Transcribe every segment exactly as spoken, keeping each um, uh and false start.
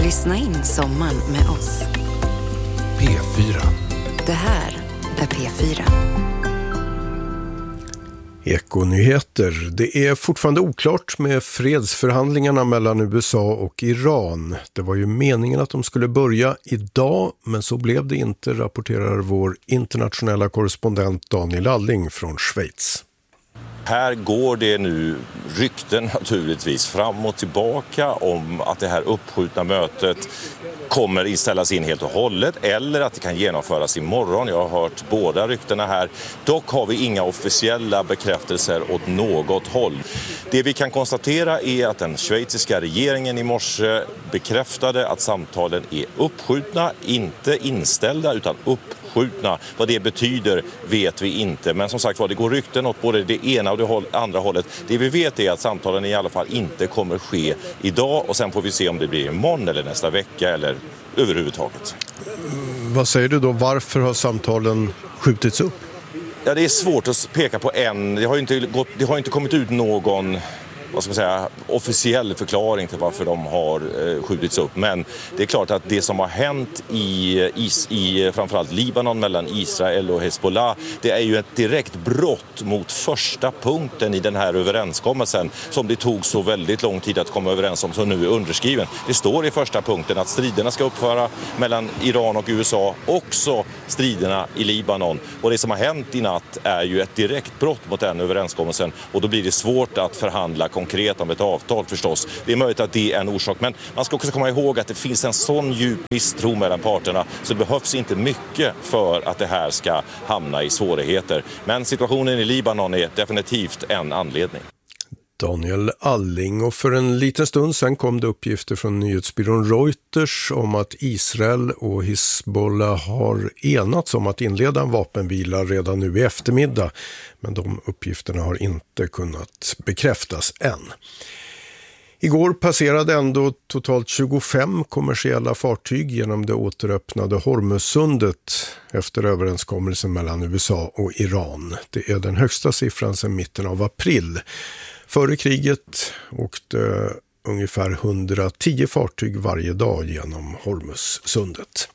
Lyssna in sommaren med oss. P fyra. Det här är P fyra. Ekonyheter. Det är fortfarande oklart med fredsförhandlingarna mellan U S A och Iran. Det var ju meningen att de skulle börja idag, men så blev det inte, rapporterar vår internationella korrespondent Daniel Alling från Schweiz. Här går det nu rykten naturligtvis fram och tillbaka om att det här uppskjutna mötet kommer inställas in helt och hållet eller att det kan genomföras imorgon. Jag har hört båda ryktena här. Dock har vi inga officiella bekräftelser åt något håll. Det vi kan konstatera är att den schweiziska regeringen i morse bekräftade att samtalen är uppskjutna, inte inställda utan uppskjutna. Vad det betyder vet vi inte. Men som sagt var, det går rykten åt både det ena och det andra hållet. Det vi vet är att samtalen i alla fall inte kommer ske idag och sen får vi se om det blir imorgon eller nästa vecka eller överhuvudtaget. Vad säger du då? Varför har samtalen skjutits upp? Ja, det är svårt att peka på en. Det har inte, gått, det har inte kommit ut någon vad ska man säga, officiell förklaring till varför de har eh, skjutits upp. Men det är klart att det som har hänt i, i, i framförallt Libanon mellan Israel och Hezbollah, det är ju ett direkt brott mot första punkten i den här överenskommelsen som det tog så väldigt lång tid att komma överens om, som nu är underskriven. Det står i första punkten att striderna ska upphöra mellan Iran och U S A, också striderna i Libanon. Och det som har hänt i natt är ju ett direkt brott mot den överenskommelsen och då blir det svårt att förhandla konkret om ett avtal förstås. Det är möjligt att det är en orsak, men man ska också komma ihåg att det finns en sån djup misstro mellan parterna så det behövs inte mycket för att det här ska hamna i svårigheter. Men situationen i Libanon är definitivt en anledning. Daniel Alling, och för en liten stund sedan kom det uppgifter från nyhetsbyrån Reuters om att Israel och Hezbollah har enats om att inleda en vapenvila redan nu i eftermiddag, men de uppgifterna har inte kunnat bekräftas än. Igår passerade ändå totalt tjugofem kommersiella fartyg genom det återöppnade Hormuzsundet efter överenskommelsen mellan U S A och Iran. Det är den högsta siffran sedan mitten av april. Före kriget åkte ungefär hundratio fartyg varje dag genom Hormuzsundet.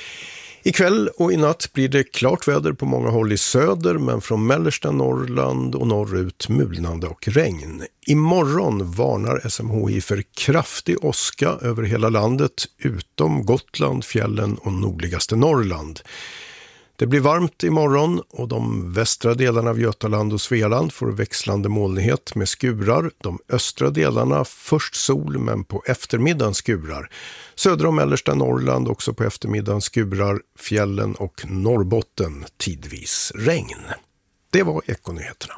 Ikväll och i natt blir det klart väder på många håll i söder, men från mellersta Norrland och norrut mulnande och regn. Imorgon varnar S M H I för kraftig åska över hela landet utom Gotland, fjällen och nordligaste Norrland. Det blir varmt imorgon och de västra delarna av Götaland och Svealand får växlande molnighet med skurar. De östra delarna först sol men på eftermiddagen skurar. Södra och mellersta Norrland också på eftermiddagen skurar. Fjällen och Norrbotten tidvis regn. Det var Ekonyheterna.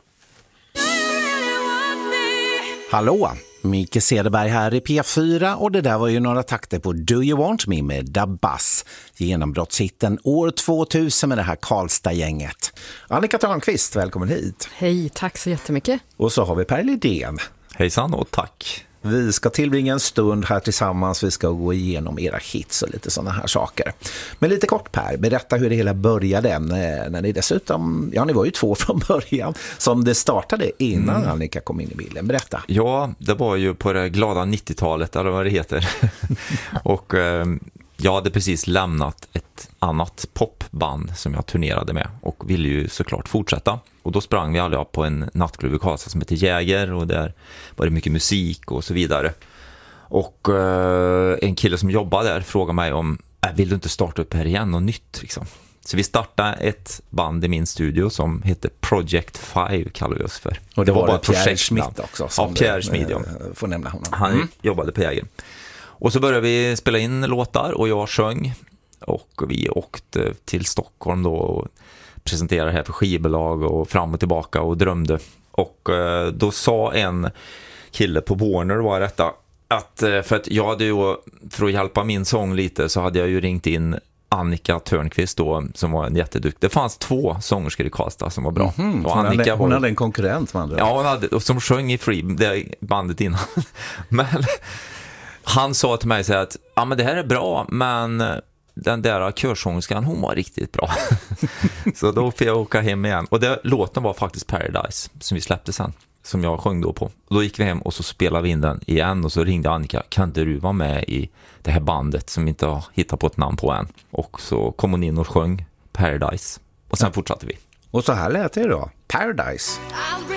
Hallå, Micke Cederberg här i P fyra och det där var ju några takter på Do You Want Me med Da Bass. Genombrottshitten år tvåtusen med det här Karlstad-gänget. Annika Törnqvist, välkommen hit. Hej, tack så jättemycket. Och så har vi Per Lidén. Hejsan och tack. Vi ska tillbringa en stund här tillsammans. Vi ska gå igenom era hits och lite sådana här saker. Men lite kort Per, berätta hur det hela började. När ni dessutom, ja ni var ju två från början som det startade innan mm. Annika kom in i bilden. Berätta. Ja, det var ju på det glada nittiotalet eller vad det heter. och eh, jag hade precis lämnat ett annat popband som jag turnerade med och ville ju såklart fortsätta. Och då sprang vi alla på en nattklubb i Karlstad som heter Jäger och där var det mycket musik och så vidare. Och eh, en kille som jobbade där frågade mig om äh, vill du inte starta upp här igen och nytt liksom. Så vi startade ett band i min studio som heter Project Five kallar vi oss för. Och det, det var, var bara Pierre Schmidt också. Ja, Pierre Schmidt. Ja. Får nämna honom. Han mm. jobbade på Jäger. Och så började vi spela in låtar och jag sjöng. Och vi åkte till Stockholm då och presenterade här för skivbolag och fram och tillbaka och drömde. Och eh, då sa en kille på Warner var detta att eh, för att jag hade ju för att hjälpa min sång lite så hade jag ju ringt in Annika Törnqvist då som var en jätteduktig. Det fanns två sångerskor i Karlstad som var bra. Mm-hmm. Och hon, Annika hade, hon var, hade en konkurrent med andra. Ja, hon hade, och som sjöng i Free det bandet innan. Men han sa till mig så att ja men det här är bra men den där körsångerskan, hon var riktigt bra. Så då fick jag åka hem igen. Och det, låten var faktiskt Paradise som vi släppte sen. som jag sjöng då på. Då gick vi hem och så spelade vi in den igen och så ringde Annika, kan inte du vara med i det här bandet som vi inte har hittat på ett namn på än? Och så kom hon in och sjöng Paradise och sen fortsatte vi. Och så här lät det då, Paradise. I'll